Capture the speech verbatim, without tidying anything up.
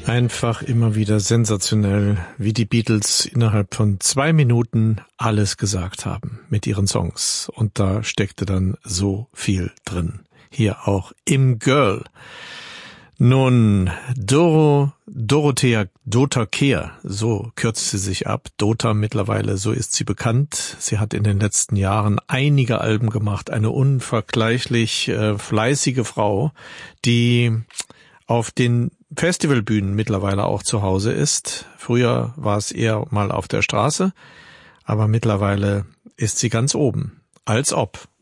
Einfach immer wieder sensationell, wie die Beatles innerhalb von zwei Minuten alles gesagt haben mit ihren Songs. Und da steckte dann so viel drin. Hier auch im Girl. Nun, Doro, Dorothea Dota Kehr, so kürzt sie sich ab. Dota mittlerweile, so ist sie bekannt. Sie hat in den letzten Jahren einige Alben gemacht. Eine unvergleichlich äh, fleißige Frau, die auf den Festivalbühnen mittlerweile auch zu Hause ist. Früher war es eher mal auf der Straße, aber mittlerweile ist sie ganz oben. Als ob.